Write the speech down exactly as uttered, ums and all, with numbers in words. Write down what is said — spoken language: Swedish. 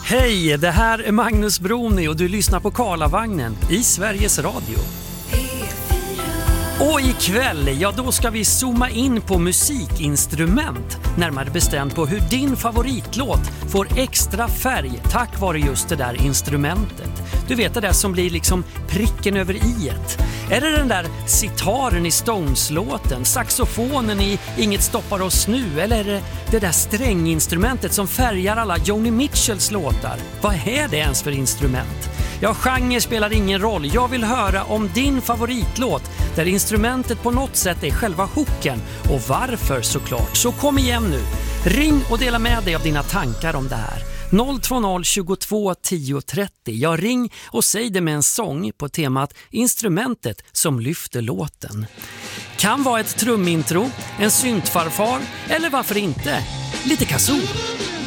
Hej, det här är Magnus Broni och du lyssnar på Karlavagnen i Sveriges Radio. Och ikväll, ja då ska vi zooma in på musikinstrument. Närmare bestämt på hur din favoritlåt får extra färg tack vare just det där instrumentet. Du vet det där som blir liksom pricken över iet. Är det den där sitaren i Stones-låten, saxofonen i Inget stoppar oss nu, eller är det det där stränginstrumentet som färgar alla Joni Mitchells låtar? Vad är det ens för instrument? Ja, genre spelar ingen roll. Jag vill höra om din favoritlåt där instrumentet på något sätt är själva hooken och varför såklart. Så kom igen nu. Ring och dela med dig av dina tankar om det här. noll två noll tjugotvå tio trettio. Jag ring och säg det med en sång på temat instrumentet som lyfter låten. Kan vara ett trumintro, en syntfarfar eller varför inte lite kazoo.